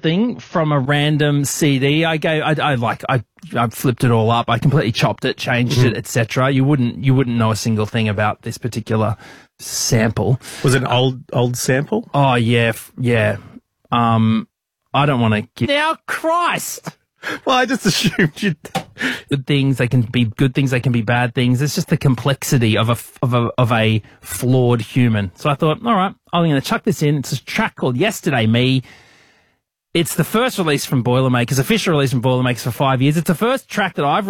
something from a random CD. I flipped it all up. I completely chopped it, changed it, etc. You wouldn't know a single thing about this particular sample. Was it an old sample? Oh yeah, yeah. I don't want to get now. Christ. Well, I just assumed you'd. Good things, they can be good things, they can be bad things. It's just the complexity of a flawed human. So I thought, all right, I'm going to chuck this in. It's a track called Yesterday Me. It's the first release from Boilermakers, official release from Boilermakers for 5 years. It's the first track that I've